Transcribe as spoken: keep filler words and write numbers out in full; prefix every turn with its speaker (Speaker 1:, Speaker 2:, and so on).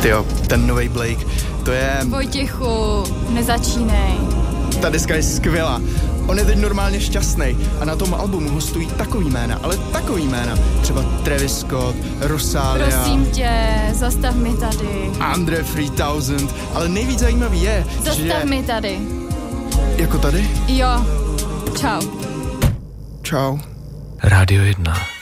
Speaker 1: Tyjo, ten novej Blake, to je...
Speaker 2: Vojtěchu, nezačínej.
Speaker 1: Ta deska je skvělá. On je teď normálně šťastný a na tom albumu hostují takový jména, ale takový jména. Třeba Travis Scott, Rosalia.
Speaker 2: Prosím tě, zastav mi tady.
Speaker 1: Andre tři tisíc, ale nejvíc zajímavý je,
Speaker 2: zastav
Speaker 1: že...
Speaker 2: Zastav mi tady.
Speaker 1: Jako tady?
Speaker 2: Jo, čau.
Speaker 1: Čau.
Speaker 3: Rádio jedna.